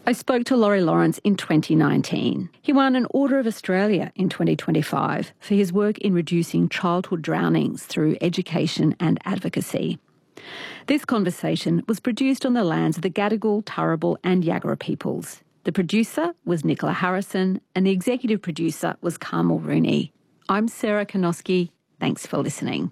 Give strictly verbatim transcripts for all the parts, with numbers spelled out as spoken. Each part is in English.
I spoke to Laurie Lawrence in twenty nineteen. He won an Order of Australia in twenty twenty-five for his work in reducing childhood drownings through education and advocacy. This conversation was produced on the lands of the Gadigal, Turrbal and Yagara peoples. The producer was Nicola Harrison and the executive producer was Carmel Rooney. I'm Sarah Konoski. Thanks for listening.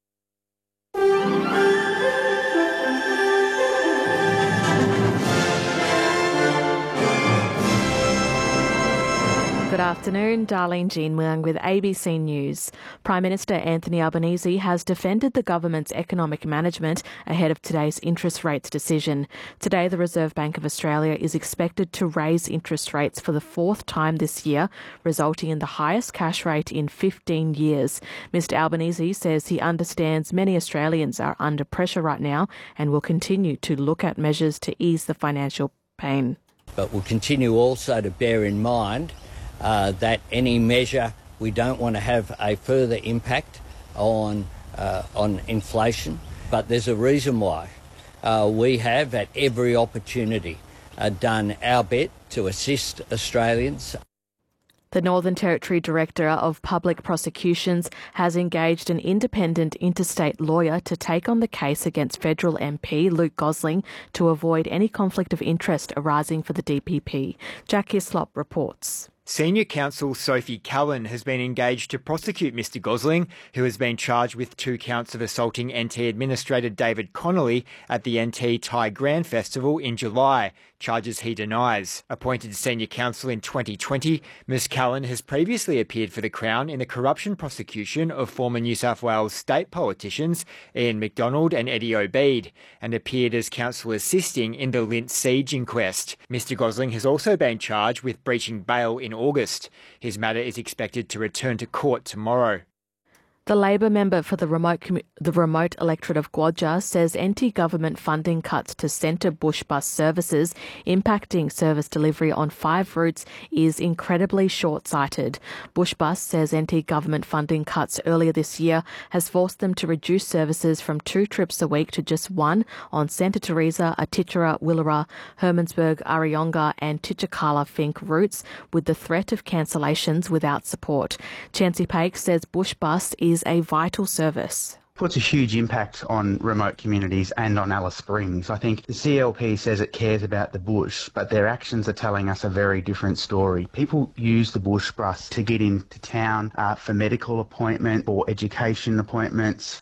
Good afternoon, Darlene Jean Muang with A B C News. Prime Minister Anthony Albanese has defended the government's economic management ahead of today's interest rates decision. Today, the Reserve Bank of Australia is expected to raise interest rates for the fourth time this year, resulting in the highest cash rate in fifteen years. Mister Albanese says he understands many Australians are under pressure right now and will continue to look at measures to ease the financial pain. But we'll continue also to bear in mind Uh, that any measure, we don't want to have a further impact on uh, on inflation, but there's a reason why. Uh, we have at every opportunity uh, done our bit to assist Australians. The Northern Territory Director of Public Prosecutions has engaged an independent interstate lawyer to take on the case against federal M P Luke Gosling to avoid any conflict of interest arising for the D P P. Jack Hislop reports. Senior counsel Sophie Cullen has been engaged to prosecute Mister Gosling, who has been charged with two counts of assaulting N T Administrator David Connolly at the N T Thai Grand Festival in July, charges he denies. Appointed senior counsel in twenty twenty, Miz Cullen has previously appeared for the Crown in the corruption prosecution of former New South Wales state politicians Ian McDonald and Eddie Obeid, and appeared as counsel assisting in the Lint siege inquest. Mister Gosling has also been charged with breaching bail in August. His matter is expected to return to court tomorrow. The Labor member for the remote commu- the remote electorate of Gwadja says anti-government funding cuts to centre bush bus services impacting service delivery on five routes is incredibly short-sighted. Bushbus says anti-government funding cuts earlier this year has forced them to reduce services from two trips a week to just one on Santa Teresa, Atitara, Willara, Hermannsburg, Arayonga and Tichakala Fink routes, with the threat of cancellations without support. Chancey Paik says Bushbus is a vital service. Puts a huge impact on remote communities and on Alice Springs. I think the C L P says it cares about the bush, but their actions are telling us a very different story. People use the bush bus to get into town uh, for medical appointments or education appointments.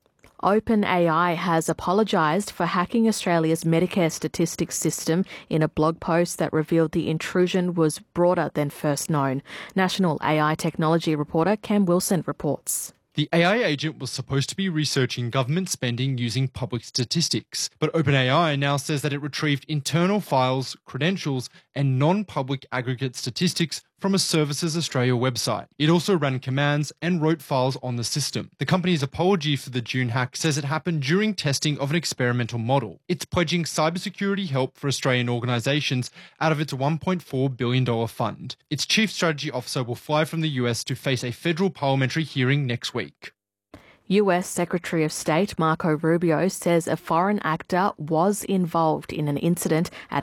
OpenAI has apologised for hacking Australia's Medicare statistics system in a blog post that revealed the intrusion was broader than first known. National A I technology reporter Cam Wilson reports. The A I agent was supposed to be researching government spending using public statistics, but OpenAI now says that it retrieved internal files, credentials, and non-public aggregate statistics from a Services Australia website. It also ran commands and wrote files on the system. The company's apology for the June hack says it happened during testing of an experimental model. It's pledging cybersecurity help for Australian organisations out of its one point four billion dollars fund. Its chief strategy officer will fly from the U S to face a federal parliamentary hearing next week. U S Secretary of State Marco Rubio says a foreign actor was involved in an incident at